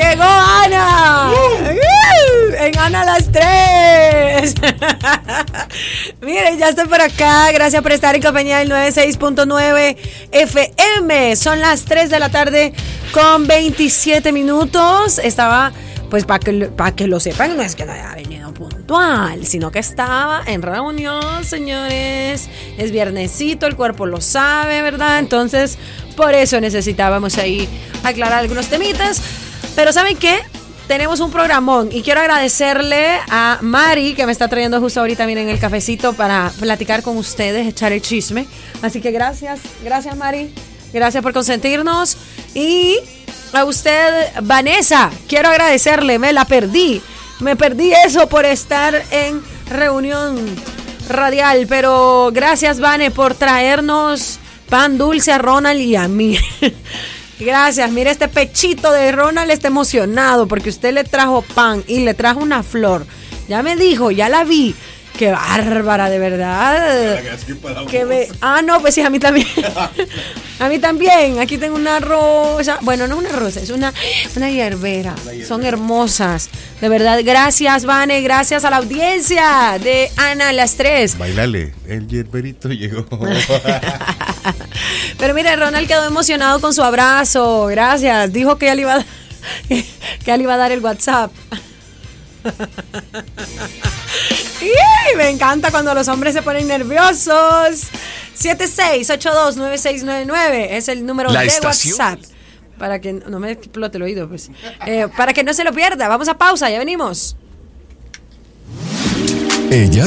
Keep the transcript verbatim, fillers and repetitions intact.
Llegó Ana. Uh. En Ana las tres. Miren, ya estoy por acá. Gracias por estar en compañía del noventa y seis punto nueve F M. Son las tres de la tarde con veintisiete minutos. Estaba, pues para que, para que lo sepan, no es que no haya venido puntual, sino que estaba en reunión, señores. Es viernesito, el cuerpo lo sabe, ¿verdad? Entonces, por eso necesitábamos ahí aclarar algunos temitas. Pero ¿saben qué? Tenemos un programón y quiero agradecerle a Mari, que me está trayendo justo ahorita, miren, el cafecito para platicar con ustedes, echar el chisme. Así que gracias, gracias Mari, gracias por consentirnos. Y a usted, Vanessa, quiero agradecerle, me la perdí, me perdí eso por estar en reunión radial, pero gracias, Vane, por traernos pan dulce a Ronald y a mí. Gracias, mire, este pechito de Ronald está emocionado porque usted le trajo pan y le trajo una flor. Ya me dijo, ya la vi. Qué bárbara, de verdad. Que me... Ah, no, pues sí, a mí también. A mí también. Aquí tengo una rosa. Bueno, no una rosa, es una, una hierbera. Son hermosas. De verdad, gracias, Vane. Gracias a la audiencia de Ana las tres. Bailale, el hierberito llegó. Pero mire, Ronald quedó emocionado con su abrazo. Gracias. Dijo que ya le iba a, que ya le iba a dar el WhatsApp. Y me encanta cuando los hombres se ponen nerviosos. siete seis ocho dos nueve seis nueve nueve es el número La de estación. WhatsApp. Para que no me explote el oído, pues. Eh, para que no se lo pierda. Vamos a pausa, ya venimos. Ella